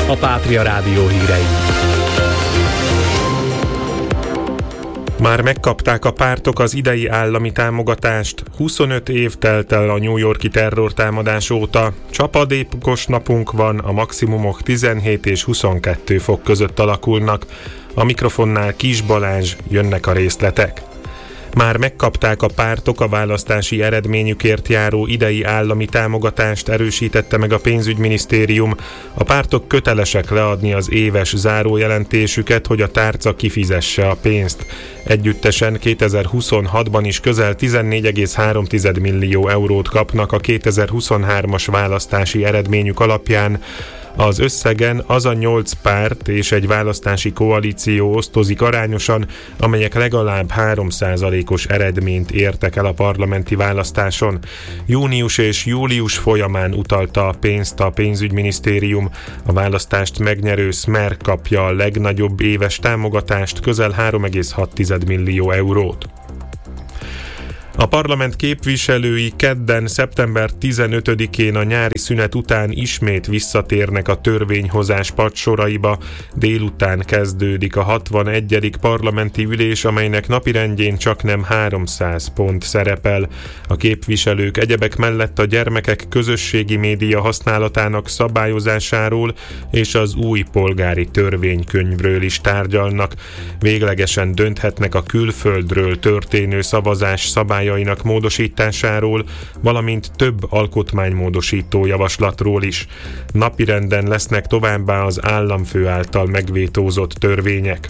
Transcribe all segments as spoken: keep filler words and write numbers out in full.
a Pátria Rádió hírei. Már megkapták a pártok az idei állami támogatást. huszonöt év telt el a New York-i terrortámadás óta. Csapadékos napunk van, a maximumok tizenhét és huszonkettő fok között alakulnak. A mikrofonnál Kis Balázs, jönnek a részletek. Már megkapták a pártok a választási eredményükért járó idei állami támogatást, erősítette meg a pénzügyminisztérium. A pártok kötelesek leadni az éves zárójelentésüket, hogy a tárca kifizesse a pénzt. Együttesen kétezer-huszonhatban is közel tizennégy egész három millió eurót kapnak a kétezer-huszonhármas választási eredményük alapján. Az összegen az a nyolc párt és egy választási koalíció osztozik arányosan, amelyek legalább három százalékos eredményt értek el a parlamenti választáson. Június és július folyamán utalta a pénzt a pénzügyminisztérium. A választást megnyerő Smer kapja a legnagyobb éves támogatást, közel három egész hat millió eurót. A parlament képviselői kedden, szeptember tizenötödikén a nyári szünet után ismét visszatérnek a törvényhozás padsoraiba. Délután kezdődik a hatvanegyedik parlamenti ülés, amelynek napirendjén csaknem háromszáz pont szerepel. A képviselők egyebek mellett a gyermekek közösségi média használatának szabályozásáról és az új polgári törvénykönyvről is tárgyalnak. Véglegesen dönthetnek a külföldről történő szavazás szabályozásról, módosításáról, valamint több alkotmánymódosító javaslatról is. Napirenden lesznek továbbá az államfő által megvétózott törvények.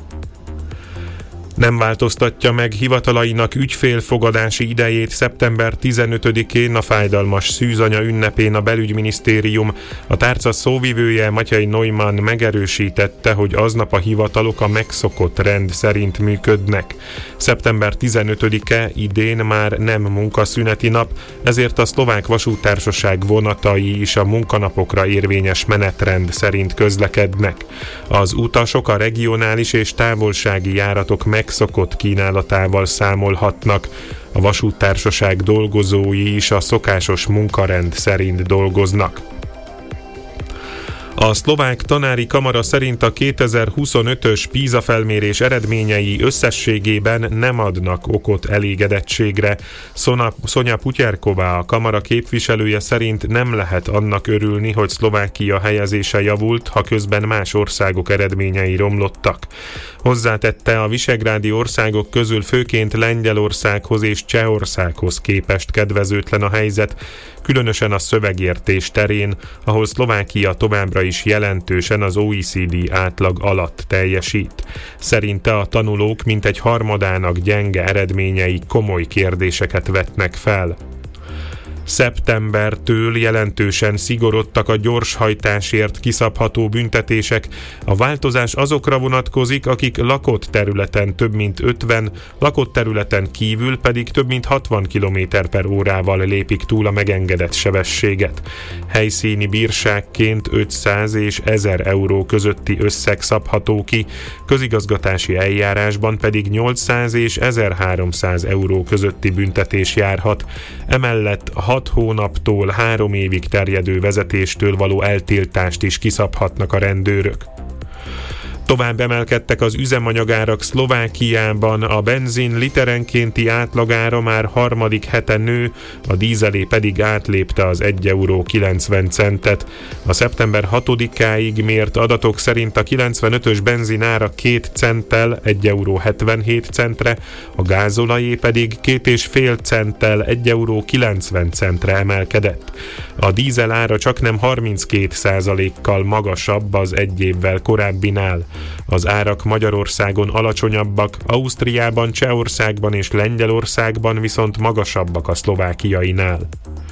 Nem változtatja meg hivatalainak ügyfélfogadási idejét szeptember tizenötödikén, a fájdalmas szűzanya ünnepén a belügyminisztérium. A tárca szóvivője, Matyai Neumann megerősítette, hogy aznap a hivatalok a megszokott rend szerint működnek. szeptember tizenötödike idén már nem munkaszüneti nap, ezért a Szlovák Vasúttársaság vonatai is a munkanapokra érvényes menetrend szerint közlekednek. Az utasok a regionális és távolsági járatok meg megszokott kínálatával számolhatnak. A vasúttársaság dolgozói is a szokásos munkarend szerint dolgoznak. A szlovák tanári kamara szerint a kétezer-huszonötös PISA felmérés eredményei összességében nem adnak okot elégedettségre. Szonya Putyerková, a kamara képviselője szerint nem lehet annak örülni, hogy Szlovákia helyezése javult, ha közben más országok eredményei romlottak. Hozzátette, a visegrádi országok közül főként Lengyelországhoz és Csehországhoz képest kedvezőtlen a helyzet, különösen a szövegértés terén, ahol Szlovákia továbbra is jelentősen az o e cé dé átlag alatt teljesít. Szerinte a tanulók mintegy harmadának gyenge eredményei komoly kérdéseket vetnek fel. Szeptembertől jelentősen szigorodtak a gyorshajtásért kiszabható büntetések. A változás azokra vonatkozik, akik lakott területen több mint ötven, lakott területen kívül pedig több mint hatvan kilométer per órával lépik túl a megengedett sebességet. Helyszíni bírságként ötszáz és ezer euró közötti összeg szabható ki, közigazgatási eljárásban pedig nyolcszáz és ezerháromszáz euró közötti büntetés járhat. Emellett hat hónaptól három évig terjedő vezetéstől való eltiltást is kiszabhatnak a rendőrök. Tovább emelkedtek az üzemanyagárak Szlovákiában, a benzin literenkénti átlagára már harmadik hete nő, a dízelé pedig átlépte az egy euró kilencven centet. A szeptember hatodikáig mért adatok szerint a kilencvenötös benzin ára két centtel, egy euró hetvenhét centre, a gázolajé pedig két és fél centtel, egy euró kilencven centre emelkedett. A dízel ára csaknem harminckét százalékkal magasabb az egy évvel korábbinál. Az árak Magyarországon alacsonyabbak, Ausztriában, Csehországban és Lengyelországban viszont magasabbak a szlovákiainál.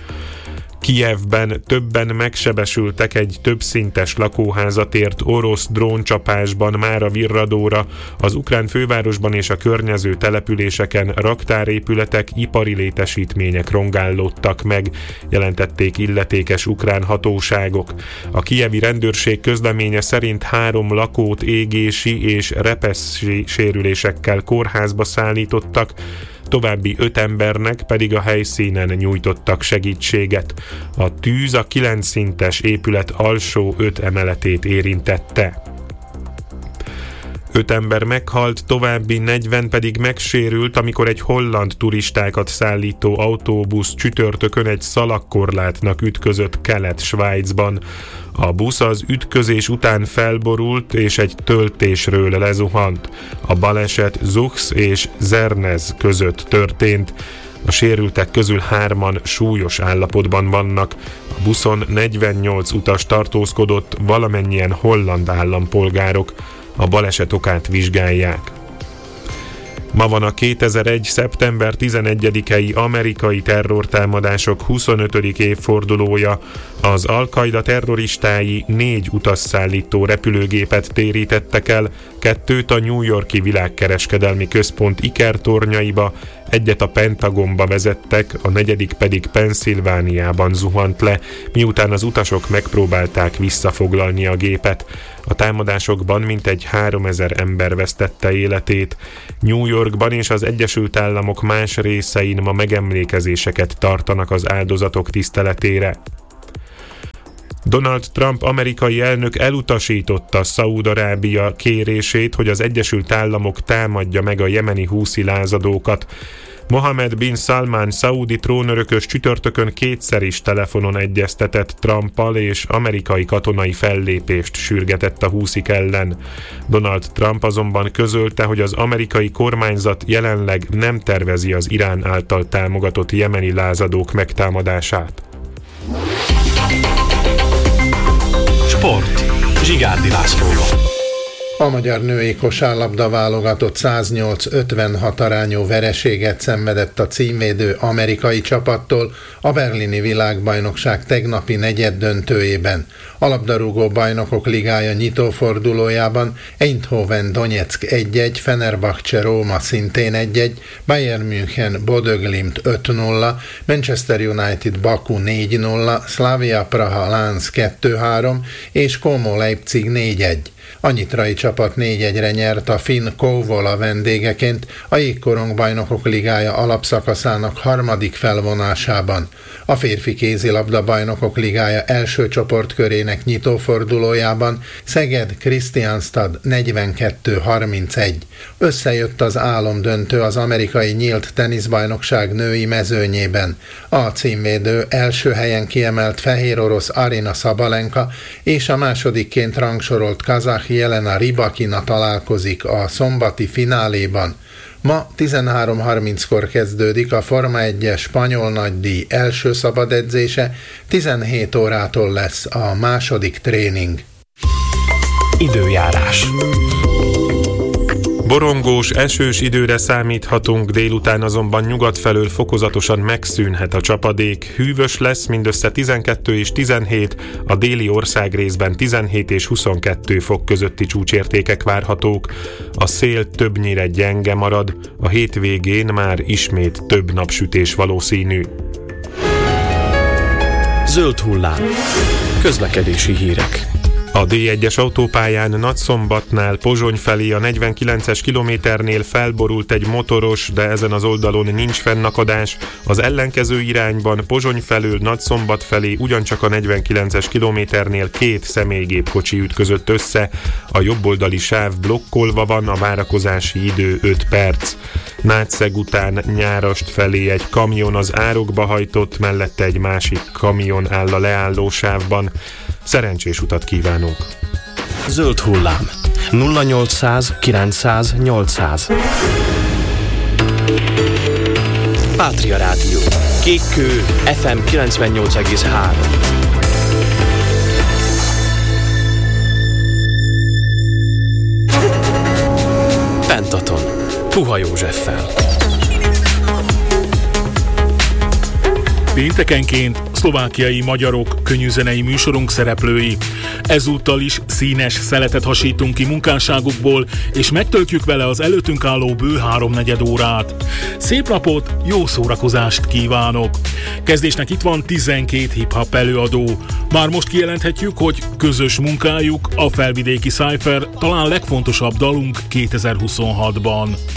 Kijevben többen megsebesültek egy többszintes lakóházat ért orosz dróncsapásban mára Virradóra. Az ukrán fővárosban és a környező településeken raktárépületek, ipari létesítmények rongálódtak meg, jelentették illetékes ukrán hatóságok. A kijevi rendőrség közleménye szerint három lakót égési és repesz sérülésekkel kórházba szállítottak, további öt embernek pedig a helyszínen nyújtottak segítséget. A tűz a kilenc szintes épület alsó öt emeletét érintette. Öt ember meghalt, további negyven pedig megsérült, amikor egy holland turistákat szállító autóbusz csütörtökön egy szalagkorlátnak ütközött Kelet-Svájcban. A busz az ütközés után felborult és egy töltésről lezuhant. A baleset Zuchs és Zernez között történt. A sérültek közül hárman súlyos állapotban vannak. A buszon negyvennyolc utas tartózkodott, valamennyien holland állampolgárok. A baleset okát vizsgálják. Ma van a kétezer-egy. szeptember tizenegyedikei amerikai terrortámadások huszonötödik évfordulója. Az Al-Qaida terroristái négy utasszállító repülőgépet térítettek el, kettőt a New York-i világkereskedelmi központ ikertornyaiba, egyet a Pentagonba vezettek, a negyedik pedig Pennsylvániában zuhant le, miután az utasok megpróbálták visszafoglalni a gépet. A támadásokban mintegy háromezer ember vesztette életét. New Yorkban és az Egyesült Államok más részein ma megemlékezéseket tartanak az áldozatok tiszteletére. Donald Trump amerikai elnök elutasította Szaúd-Arábia kérését, hogy az Egyesült Államok támadja meg a jemeni húszi lázadókat. Mohammed bin Salman szaúdi trónörökös csütörtökön kétszer is telefonon egyeztetett Trumpal, és amerikai katonai fellépést sürgetett a húszik ellen. Donald Trump azonban közölte, hogy az amerikai kormányzat jelenleg nem tervezi az Irán által támogatott jemeni lázadók megtámadását. Sport. Zsigárdi Lászlóval. A magyar női kosárlabda válogatott száznyolc ötvenhat arányú vereséget szenvedett a címvédő amerikai csapattól a berlini világbajnokság tegnapi negyeddöntőjében. A labdarúgó bajnokok ligája nyitófordulójában Eindhoven Donetsk egy egy, Fenerbahce Róma szintén egy egy, Bayern München Bodø Glimt öt nulla, Manchester United Baku négy nulla, Slavia Praha Lens kettő három és Como Leipzig négy egy. A nyitrai csapat négy egyre nyert a finn Kouvola vendégeként a Jégkorong Bajnokok Ligája alapszakaszának harmadik felvonásában. A férfi kézilabda Bajnokok Ligája első csoportkörének nyitófordulójában Szeged Kristianstad negyvenkettő harmincegy. Összejött az álomdöntő az amerikai nyílt teniszbajnokság női mezőnyében. A címvédő első helyen kiemelt fehér orosz Arina Sabalenka és a másodikként rangsorolt kazah Jelena Rybakina találkozik a szombati fináléban. Ma tizenhárom harminckor kezdődik a Forma egyes spanyol nagydíj első szabadedzése, tizenhét órától lesz a második tréning. Időjárás. Borongós, esős időre számíthatunk, délután azonban nyugat felől fokozatosan megszűnhet a csapadék. Hűvös lesz, mindössze tizenkettő és tizenhét, a déli országrészben tizenhét és huszonkettő fok közötti csúcsértékek várhatók. A szél többnyire gyenge marad, a hétvégén már ismét több napsütés valószínű. Zöld hullám. Közlekedési hírek. A dé egyes autópályán Nagyszombatnál Pozsony felé a negyvenkilences kilométernél felborult egy motoros, de ezen az oldalon nincs fennakadás. Az ellenkező irányban Pozsony felől Nagyszombat felé ugyancsak a negyvenkilences kilométernél két személygépkocsi ütközött össze. A jobboldali sáv blokkolva van, a várakozási idő öt perc. Nátszeg után Nyárast felé egy kamion az árokba hajtott, mellette egy másik kamion áll a leálló sávban. Szerencsés utat kívánunk! Zöld hullám. nulla nyolcszáz kilencszáz nyolcszáz. Pátria Rádió. Kékkő ef em kilencvennyolc egész három. Pentaton. Puha Józseffel. Péntekenként szlovákiai magyarok könnyűzenei műsorunk szereplői. Ezúttal is színes szeletet hasítunk ki munkásságukból, és megtöltjük vele az előttünk álló bő háromnegyed órát. Szép napot, jó szórakozást kívánok! Kezdésnek itt van tizenkét hip-hop előadó. Már most kijelenthetjük, hogy közös munkájuk, a felvidéki Cypher talán legfontosabb dalunk kétezer-huszonhatban.